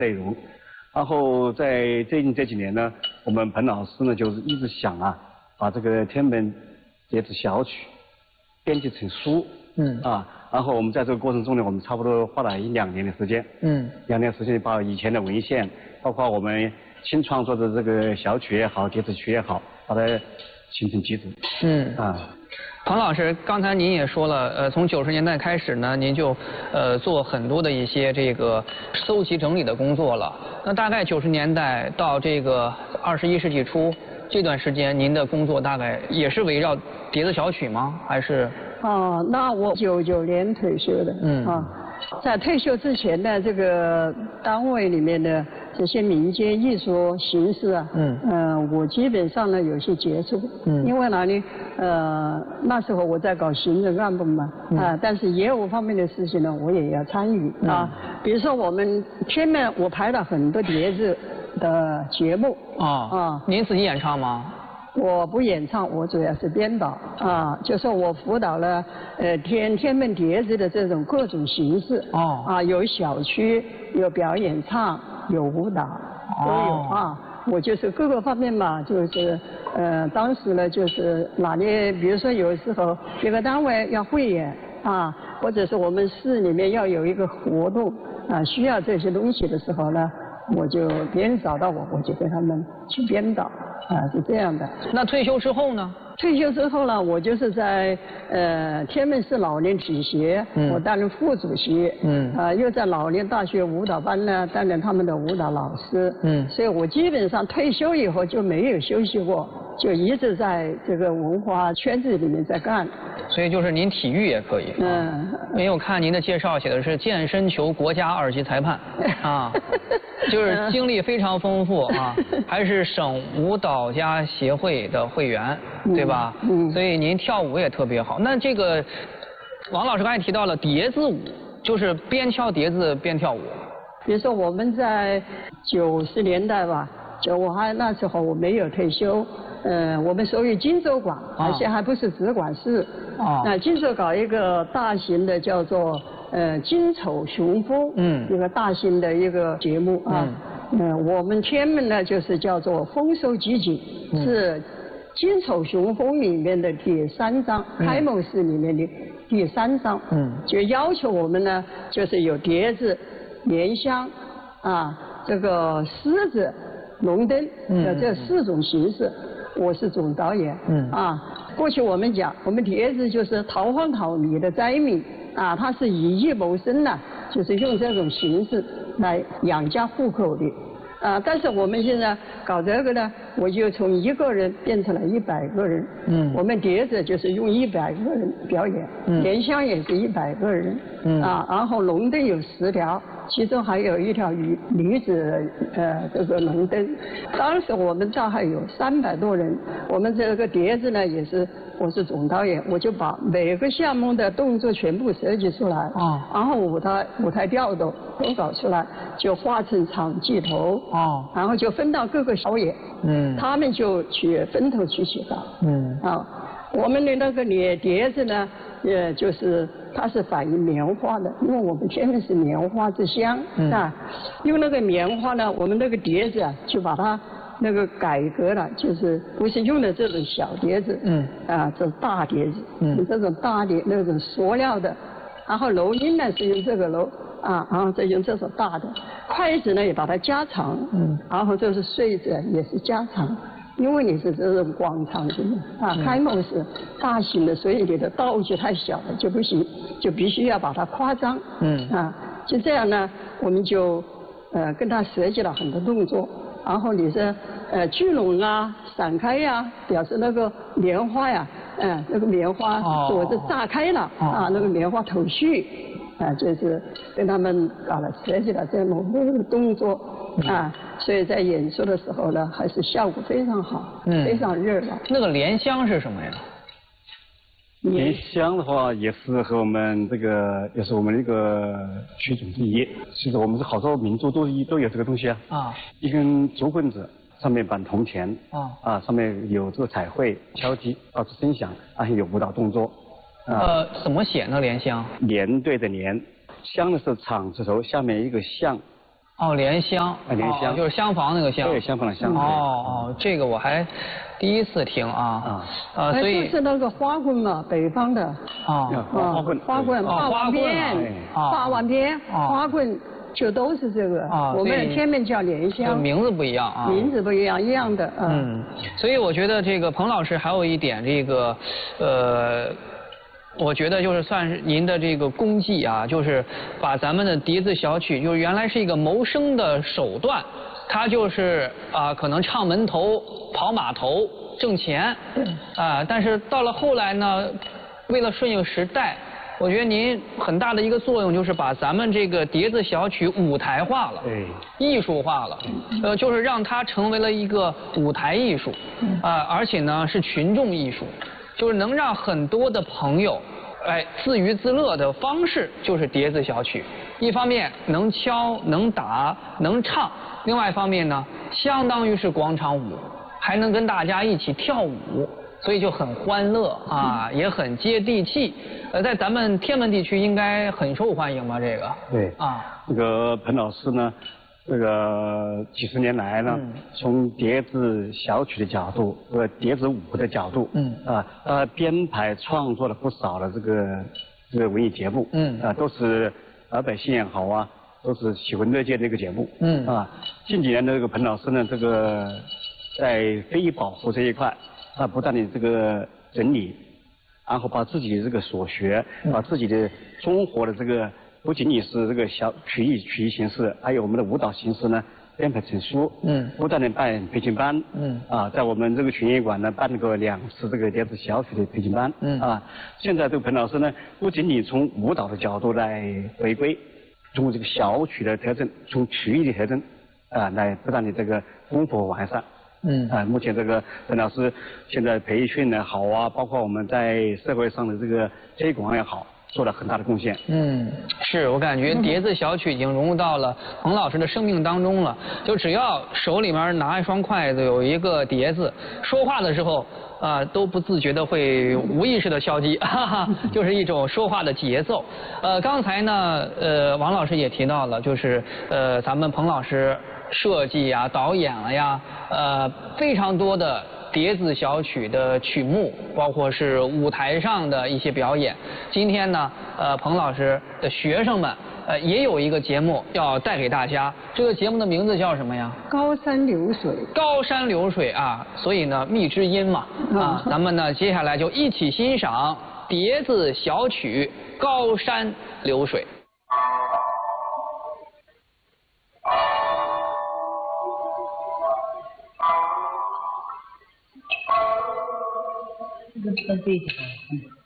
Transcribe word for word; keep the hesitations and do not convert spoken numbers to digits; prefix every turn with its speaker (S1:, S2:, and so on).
S1: 内容。然后在最近这几年呢，我们彭老师呢就是一直想啊，把这个天安门叠字小曲编辑成书，嗯啊，然后我们在这个过程中呢，我们差不多花了一两年的时间，嗯，两年时间把以前的文献，包括我们新创作的这个小曲也好，叠字曲也好，把它形成集子，嗯啊。
S2: 庞老师，刚才您也说了，呃，从九十年代开始呢，您就呃做很多的一些这个搜集整理的工作了。那大概九十年代到这个二十一世纪初这段时间，您的工作大概也是围绕叠字小曲吗？还是？
S3: 哦，那我九九年退休的，嗯啊，在退休之前呢，这个单位里面的这些民间艺术形式啊，嗯呃，我基本上呢有些接触，嗯，因为哪里？呃，那时候我在搞行政干部嘛，啊、嗯呃，但是业务方面的事情呢，我也要参与啊。嗯、比如说我们前面我排了很多叠字的节目
S2: 啊啊，您自己演唱吗？
S3: 我不演唱，我主要是编导啊，就是我辅导了呃天天门叠字的这种各种形式哦啊，有小曲，有表演唱，有舞蹈都有啊。我就是各个方面嘛，就是呃当时呢就是哪里，比如说有时候一个单位要汇演啊，或者是我们市里面要有一个活动啊，需要这些东西的时候呢，我就别人找到我，我就给他们去编导。啊，是这样的。
S2: 那退休之后呢？
S3: 退休之后呢，我就是在呃天门市老年体协，嗯、我担任副主席，嗯，啊、呃、又在老年大学舞蹈班呢担任他们的舞蹈老师，嗯，所以我基本上退休以后就没有休息过，就一直在这个文化圈子里面在干。
S2: 所以就是您体育也可以，嗯，因为我看您的介绍写的是健身球国家二级裁判，啊，就是经历非常丰富啊，还是省舞蹈家协会的会员，对吧？嗯，所以您跳舞也特别好。那这个王老师刚才提到了叠字舞，就是边敲叠字边跳舞。
S3: 比如说我们在九十年代吧，就我还那时候我没有退休。呃，我们属于荆州馆，而且还不是直管市。啊。那荆州搞一个大型的叫做呃金丑雄风，嗯，一个大型的一个节目啊。嗯。呃，我们天门呢就是叫做丰收集锦，嗯、是金丑雄风里面的第三章，嗯、开幕式里面的第三章。嗯。就要求我们呢，就是有叠字、莲香，啊，这个狮子、龙灯的这四种形式。嗯我是总导演，嗯啊，过去我们讲，我们叠字就是逃荒逃米的灾民啊，他是以艺谋生的，就是用这种形式来养家糊口的，啊，但是我们现在搞这个呢，我就从一个人变成了一百个人，嗯，我们叠字就是用一百个人表演，嗯，莲香也是一百个人，嗯啊，然后龙灯有十条。其中还有一条女女子呃这个龙灯，当时我们大概有三百多人，我们这个叠字呢也是我是总导演，我就把每个项目的动作全部设计出来，啊，然后舞台舞台调度都搞出来，就画成场记头，哦，然后就分到各个小演，嗯，他们就去分头去写稿，嗯，啊，我们的那个叠叠字呢，呃就是。它是反映棉花的，因为我们天门是棉花之乡，嗯、啊，用那个棉花呢，我们那个叠字啊，就把它那个改革了，就是不是用的这种小叠字，嗯，啊，这是大叠字，嗯，这种大叠那种塑料的，然后楼音呢是用这个楼，啊，然后再用这种大的，筷子呢也把它加长，嗯，然后这是穗子也是加长。因为你是这种广场型的啊，开幕式大型的，所以你的道具太小了就不行，就必须要把它夸张。嗯啊，就这样呢，我们就呃跟他设计了很多动作，然后你是呃聚拢啊、散开呀、啊，表示那个棉花呀，嗯、呃，那个棉花朵子炸开了、哦、啊，那个棉花头绪啊，就是跟他们搞了设计了这么多个动作。啊，所以在演出的时候呢，还是效果非常好，嗯，非常热闹。
S2: 那个莲香是什么呀？
S1: 莲香的话，也是和我们这个，也是我们一个曲种之一。其实我们是好多民族都都有这个东西啊。啊。一根竹棍子，上面绑铜钱。啊。啊，上面有这个彩绘、敲击，发出声响，然后有舞蹈动作。
S2: 啊、呃，怎么写呢？莲香？
S1: 莲对着莲，香的是厂字头，下面一个象。
S2: 哦，莲香。
S1: 啊，莲香、
S2: 哦、就是厢房那个厢。
S1: 对，厢房的厢。
S2: 哦哦，这个我还第一次听啊。啊。啊，所以。
S3: 就是那个花棍嘛，北方的。
S1: 啊。花棍。
S3: 花棍，霸王鞭，霸王鞭，花棍。就都是这个，啊、我们的天门叫莲香，
S2: 名字不一样啊，
S3: 名字不一样，一样的。啊、
S2: 嗯，所以我觉得这个彭老师还有一点这个，呃，我觉得就是算是您的这个功绩啊，就是把咱们的笛子小曲，就是原来是一个谋生的手段，它就是啊、呃，可能唱门头、跑码头挣钱，啊、呃，但是到了后来呢，为了顺应时代。我觉得您很大的一个作用就是把咱们这个笛子小曲舞台化了，
S1: 对，
S2: 艺术化了，呃，就是让它成为了一个舞台艺术，啊、呃，而且呢是群众艺术，就是能让很多的朋友，哎，自娱自乐的方式就是笛子小曲。一方面能敲能打能唱，另外一方面呢，相当于是广场舞，还能跟大家一起跳舞。所以就很欢乐啊，也很接地气。呃，在咱们天门地区应该很受欢迎吧？这个
S1: 对啊，这个彭老师呢，这个几十年来呢，嗯、从笛子小曲的角度和笛子舞的角度，嗯啊，呃，编排创作了不少的这个这个文艺节目，嗯啊，都是老百姓也好啊，都是喜闻乐见的一个节目，嗯啊，近几年的这个彭老师呢，这个在非遗保护这一块。他不断的这个整理，然后把自己的这个所学，嗯、把自己的中国的这个不仅仅是这个小曲艺曲艺形式，还有我们的舞蹈形式呢，编排成书，嗯，不断的办培训班，嗯，啊，在我们这个群艺馆呢办了个两次这个笛子小曲的培训班，嗯，啊，现在这个彭老师呢，不仅仅从舞蹈的角度来回归，从这个小曲的特征，从曲艺的特征，啊，来不断的这个丰富完善。嗯啊，目前这个彭老师现在培训呢好啊，包括我们在社会上的这个推广也好，做了很大的贡献。
S2: 嗯，是我感觉笛子小曲已经融入到了彭老师的生命当中了。就只要手里面拿一双筷子，有一个碟子，说话的时候啊、呃、都不自觉的会无意识的敲击，哈哈，就是一种说话的节奏。呃，刚才呢，呃，王老师也提到了，就是呃咱们彭老师。设计呀、导演了呀，呃，非常多的笛子小曲的曲目，包括是舞台上的一些表演。今天呢，呃，彭老师的学生们，呃，也有一个节目要带给大家。这个节目的名字叫什么呀？
S3: 高山流水。
S2: 高山流水啊，所以呢，蜜之音嘛，啊，咱们呢接下来就一起欣赏笛子小曲《高山流水》。
S4: 这个背景。